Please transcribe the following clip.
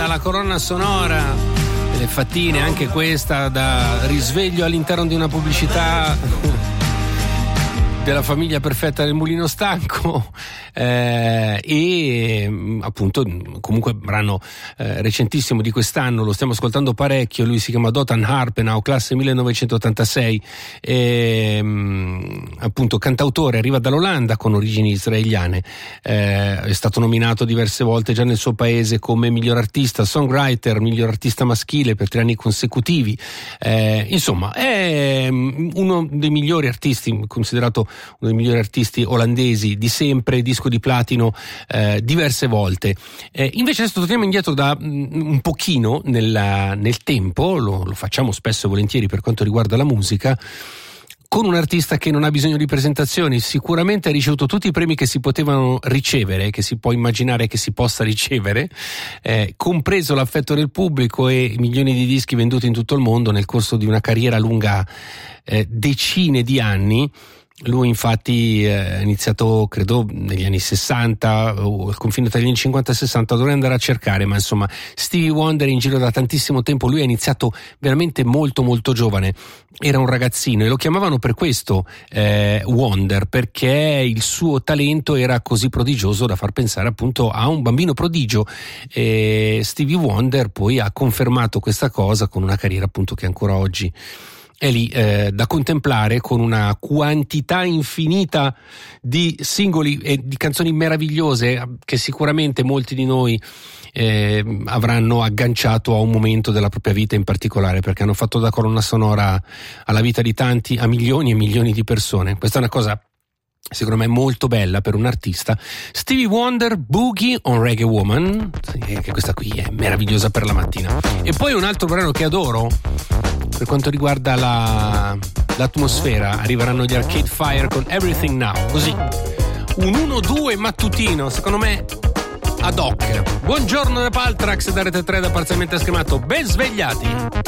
la colonna sonora delle Fattine, anche questa da risveglio all'interno di una pubblicità della famiglia perfetta del Mulino Stanco, e appunto comunque brano recentissimo di quest'anno, lo stiamo ascoltando parecchio. Lui si chiama Dothan Harpenau, classe 1986, appunto cantautore, arriva dall'Olanda con origini israeliane, è stato nominato diverse volte già nel suo paese come miglior artista, songwriter, miglior artista maschile per 3 anni consecutivi, insomma è uno dei migliori artisti, considerato uno dei migliori artisti olandesi di sempre, disco di platino diverse volte. Invece adesso torniamo indietro da un pochino nel tempo, lo facciamo spesso e volentieri per quanto riguarda la musica, con un artista che non ha bisogno di presentazioni. Sicuramente ha ricevuto tutti i premi che si potevano ricevere, che si può immaginare che si possa ricevere, compreso l'affetto del pubblico e milioni di dischi venduti in tutto il mondo nel corso di una carriera lunga decine di anni. Lui infatti ha iniziato credo negli anni 60 o al confine tra gli anni 50 e 60, dovrei andare a cercare, ma insomma Stevie Wonder è in giro da tantissimo tempo. Lui ha iniziato veramente molto molto giovane, era un ragazzino e lo chiamavano per questo Wonder, perché il suo talento era così prodigioso da far pensare appunto a un bambino prodigio, e Stevie Wonder poi ha confermato questa cosa con una carriera appunto che ancora oggi è lì da contemplare, con una quantità infinita di singoli e di canzoni meravigliose che sicuramente molti di noi avranno agganciato a un momento della propria vita in particolare, perché hanno fatto da colonna sonora alla vita di tanti, a milioni e milioni di persone. Questa è una cosa secondo me molto bella per un artista. Stevie Wonder, Boogie on Reggae Woman, che questa qui è meravigliosa per la mattina. E poi un altro brano che adoro per quanto riguarda l'atmosfera, arriveranno gli Arcade Fire con Everything Now, così un 1-2 mattutino, secondo me ad hoc. Buongiorno da Paltrax, da Rete 3, da Parzialmente Scremato, ben svegliati.